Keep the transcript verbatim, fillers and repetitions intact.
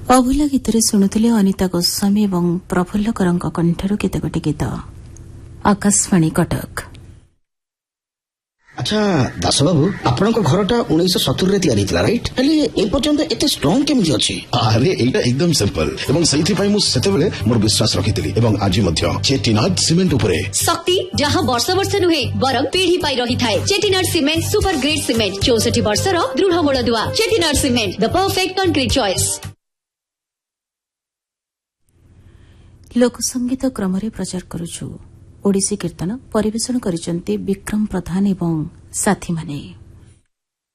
अभुला गीतरे शुणुले अनिता गोस्वामी और प्रफुल्ल करंक कंठरू केतगोटी गीत। आकाशवाणी कटक। अच्छा दास बाबू आपण घरटा उन्नीस सतुरी तैयारी राइट हेले ए पर्यंत एते स्ट्रांग केमि अछि? अरे एटा एकदम सिंपल एवं सही पई मु सेतेबेले मोर विश्वास रखितली एवं आज मध्य चेटिनाड सीमेंट उपरे शक्ति जहां वर्ष वर्ष नुहे बरम पीढ़ी पाई रही थाए। Chettinad cement super grade cement चौसठ वर्ष रो दृढ़ मूलदुआ। Chettinad cement the perfect concrete choice. लोक संगीत क्रम प्रचार करुछु ओडिसी कीर्तन परिवेषण करिसंती विक्रम प्रधान एवं साथी माने।